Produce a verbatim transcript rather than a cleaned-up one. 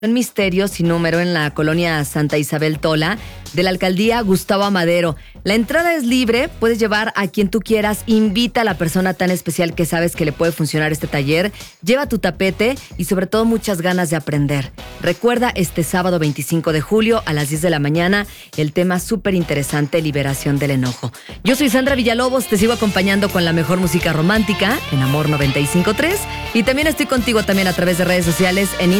Un misterio sin número en la colonia Santa Isabel Tola de la alcaldía Gustavo Amadero. La entrada es libre, puedes llevar a quien tú quieras, invita a la persona tan especial que sabes que le puede funcionar este taller, lleva tu tapete y sobre todo muchas ganas de aprender. Recuerda este sábado veinticinco de julio a las diez de la mañana el tema súper interesante, liberación del enojo. Yo soy Sandra Villalobos, te sigo acompañando con la mejor música romántica en Amor noventa y cinco punto tres y también estoy contigo también a través de redes sociales en